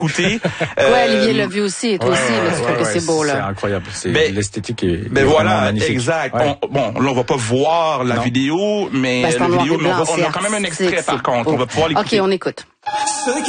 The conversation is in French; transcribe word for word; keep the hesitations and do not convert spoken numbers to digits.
écouter. Euh, ouais, Olivier l'a vu aussi, et toi ouais, aussi, là, tu ouais, trouves que ouais, c'est beau, là. C'est incroyable. C'est, ben, l'esthétique est, ben est voilà, magnifique. exact. Ouais. On, bon, là, on va pas voir la non. vidéo, mais ben, la vidéo, mais on, blanc, va, on a quand même un extrait, par contre. On va pouvoir l'écouter. OK, on écoute.